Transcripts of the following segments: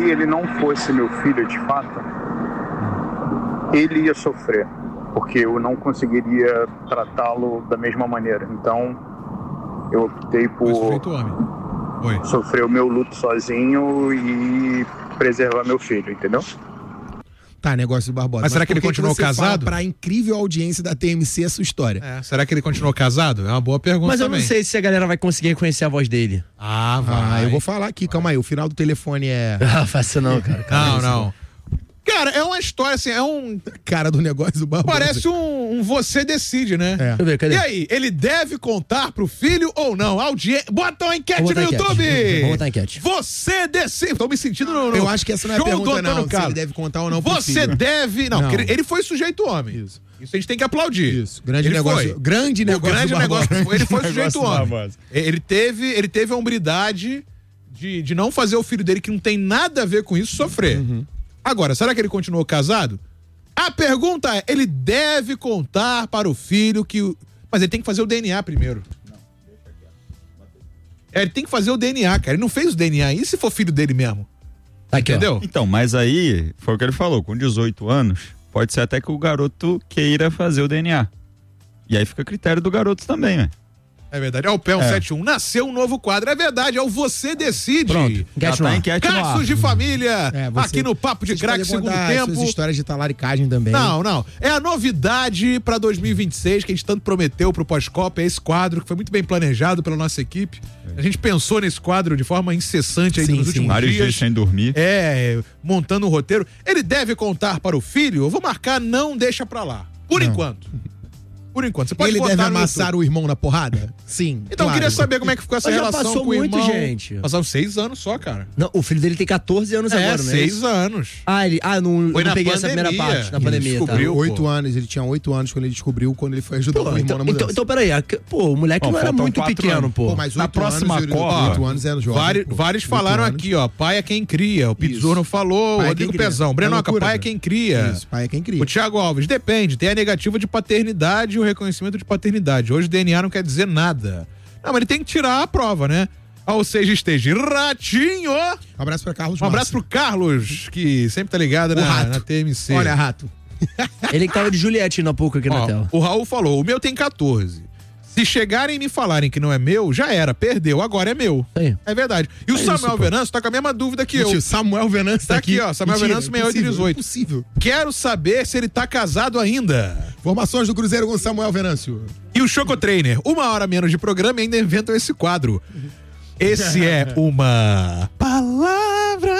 ele não fosse meu filho de fato, ele ia sofrer, porque eu não conseguiria tratá-lo da mesma maneira. Então, eu optei por sofrer o meu luto sozinho e preservar meu filho, entendeu? Tá, negócio do Barbosa. Mas será que ele continuou casado? Pra incrível audiência da TMC essa história. Será que ele continuou casado? É uma boa pergunta. Mas eu também. não sei se a galera vai conseguir reconhecer a voz dele. Eu vou falar aqui, calma aí. O final do telefone é... Faça não, cara. Não. Cara, é uma história assim, é um... Cara do negócio do Barbosa. Parece um você decide, né? Deixa eu ver, cadê? E aí, ele deve contar pro filho ou não? Bota uma enquete no YouTube! Vamos botar a enquete. Você decide. Tô me sentindo no Eu acho que essa não é a pergunta, não. Se ele deve contar ou não pro Você filho. deve... Não, porque ele foi sujeito homem. Isso a gente tem que aplaudir. Isso. Grande negócio. Grande negócio do Barbosa. Ele foi sujeito homem. Ele teve a hombridade de não fazer o filho dele, que não tem nada a ver com isso, sofrer. Agora, será que ele continuou casado? A pergunta é, ele deve contar para o filho que... Mas ele tem que fazer o DNA primeiro. Ele tem que fazer o DNA, cara. Ele não fez o DNA. E se for filho dele mesmo? Aqui, entendeu? Então, mas aí, foi o que ele falou, com 18 anos, pode ser até que o garoto queira fazer o DNA. E aí fica a critério do garoto também, né? É verdade. É o Pé 171. Nasceu um novo quadro. É verdade. É o Você Decide. Pronto. Casos de família. Aqui no Papo de Craque, segundo tempo. Essas histórias de talaricagem também. Não. É a novidade pra 2026 que a gente tanto prometeu pro pós-Copa. É esse quadro que foi muito bem planejado pela nossa equipe. A gente pensou nesse quadro de forma incessante aí nos últimos vários dias sem dormir. Montando um roteiro. Ele deve contar para o filho? Eu vou marcar, não deixa pra lá. Por enquanto. Você pode ele botar deve amassar YouTube. o irmão na porrada? Sim. Então eu queria saber como é que ficou essa relação com o irmão. Gente. Passaram 6 anos só, cara. Não, o filho dele tem 14 anos agora, né? 6 anos. Não foi não peguei essa primeira parte, na pandemia. Descobriu, 8 anos, ele tinha 8 anos quando ele descobriu, quando ele foi ajudar o irmão na mudança. Então, peraí, o moleque não era muito pequeno, pô. Mas na próxima Copa, 8 anos é jovem. Vários falaram aqui, ó, pai é quem cria. O Pizzorno falou, o Rodrigo Pezão. Brenoca, pai é quem cria. Isso, pai é quem cria. O Thiago Alves, depende, tem a negativa de paternidade e o reconhecimento de paternidade. Hoje o DNA não quer dizer nada. Não, mas ele tem que tirar a prova, né? Ou seja, esteja Ratinho. Um abraço pra Carlos. Um abraço pro Carlos, que sempre tá ligado na TMC. Olha, Rato. Ele que tava de Juliette há pouco aqui na tela. O Raul falou, o meu tem 14. Se chegarem e me falarem que não é meu, já era, perdeu, agora é meu. É verdade. E o Samuel Venâncio tá com a mesma dúvida que eu. Samuel Venâncio tá aqui, ó. Samuel Venâncio 6818. Impossível. Quero saber se ele tá casado ainda. Informações do Cruzeiro com Samuel Venâncio. E o Choco Trainer, 1 hora menos de programa e ainda inventam esse quadro. Esse é uma palavra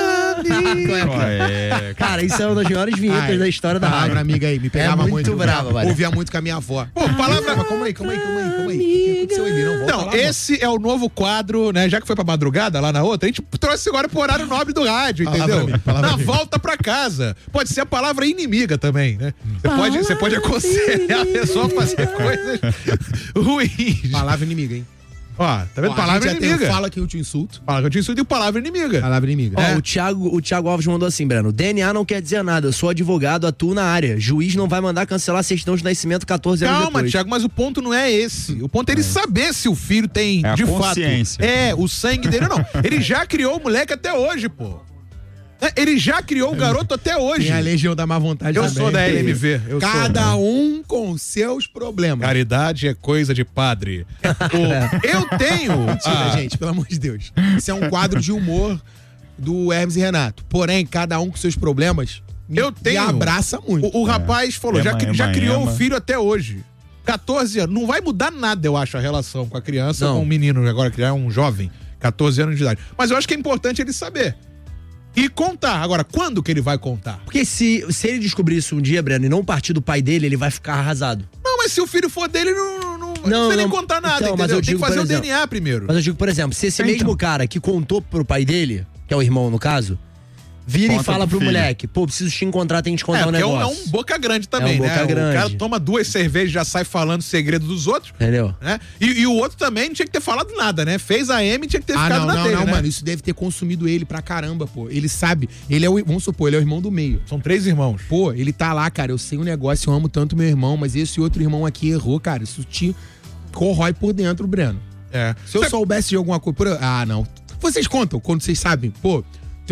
amiga. Cara, isso é uma das maiores vinhetas da história da rádio. Palavra amiga aí, me pegava muito. Muito brava, velho. Ouvia muito com a minha avó. Pô, palavra... Mas calma aí. O que aconteceu aí? Não, volta lá, esse é o novo quadro, né? Já que foi pra madrugada lá na outra, a gente trouxe agora pro horário nobre do rádio, entendeu? Na volta pra casa. Pode ser a palavra inimiga também, né? Você pode aconselhar a pessoa a fazer coisas ruins. Palavra inimiga, hein? Ó, tá vendo? Palavra inimiga. Fala que eu te insulto. Fala que eu te insulto e palavra inimiga. Palavra inimiga. Ó, o Thiago Alves mandou assim, Breno. DNA não quer dizer nada. Eu sou advogado, atuo na área. Juiz não vai mandar cancelar a certidão de nascimento 14 anos depois. Calma, Thiago, mas o ponto não é esse. O ponto é ele saber se o filho tem, de fato, o sangue dele ou não. Ele já criou o moleque até hoje, pô. Ele já criou o garoto até hoje. Tem a legião da má vontade Eu também. sou da LMV. Cada um com seus problemas. Caridade é coisa de padre. Eu tenho... Mentira, gente, pelo amor de Deus. Isso é um quadro de humor do Hermes e Renato. Porém, cada um com seus problemas me abraça muito. O rapaz falou, já criou o filho até hoje. 14 anos. Não vai mudar nada, eu acho, a relação com a criança, com o menino, agora que é um jovem, 14 anos de idade. Mas eu acho que é importante ele saber. E contar. Agora, quando que ele vai contar? Porque se ele descobrir isso um dia, Breno, e não partir do pai dele, ele vai ficar arrasado. Não, mas se o filho for dele, não precisa nem contar nada, então, entendeu? Mas tem que fazer o DNA primeiro. Mas eu digo, por exemplo, se esse mesmo cara que contou pro pai dele, que é o irmão no caso, vira e fala pro moleque, pô, preciso te encontrar, tem que te contar um negócio. É um boca grande também, né? Boca grande. O cara toma 2 cervejas e já sai falando segredo dos outros. Entendeu? Né? E o outro também não tinha que ter falado nada, né? Fez a M e tinha que ter ficado na dele, né? mano, isso deve ter consumido ele pra caramba, pô. Ele sabe, vamos supor, ele é o irmão do meio. São 3 irmãos. Pô, ele tá lá, cara, eu sei um negócio, eu amo tanto meu irmão, mas esse outro irmão aqui errou, cara, isso te corrói por dentro, Breno. Se eu soubesse de alguma coisa... não. Vocês contam quando vocês sabem, pô...